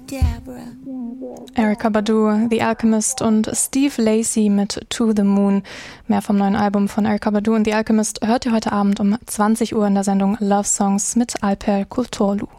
Erykah Badu, The Alchemist und Steve Lacy mit To the Moon. Mehr vom neuen Album von Erykah Badu und The Alchemist hört ihr heute Abend um 20 Uhr in der Sendung Love Songs mit Alper Kultorlu.